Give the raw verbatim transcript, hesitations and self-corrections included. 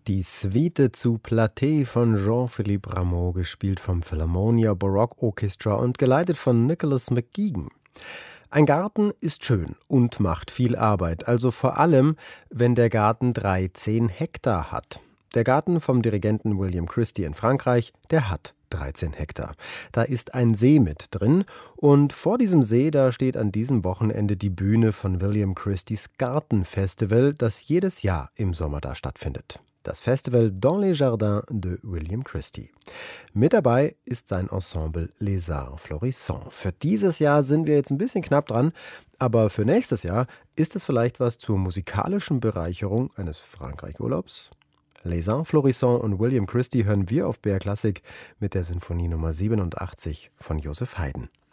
Die Suite zu Platée von Jean-Philippe Rameau, gespielt vom Philharmonia Baroque Orchestra und geleitet von Nicholas McGuigan. Ein Garten ist schön und macht viel Arbeit, also vor allem, wenn der Garten dreizehn Hektar hat. Der Garten vom Dirigenten William Christie in Frankreich, der hat dreizehn Hektar. Da ist ein See mit drin und vor diesem See, da steht an diesem Wochenende die Bühne von William Christies Gartenfestival, das jedes Jahr im Sommer da stattfindet. Das Festival Dans les Jardins de William Christie. Mit dabei ist sein Ensemble Les Arts Florissants. Für dieses Jahr sind wir jetzt ein bisschen knapp dran, aber für nächstes Jahr ist es vielleicht was zur musikalischen Bereicherung eines Frankreich-Urlaubs? Les Arts Florissants und William Christie hören wir auf B R Klassik mit der Sinfonie Nummer siebenundachtzig von Joseph Haydn.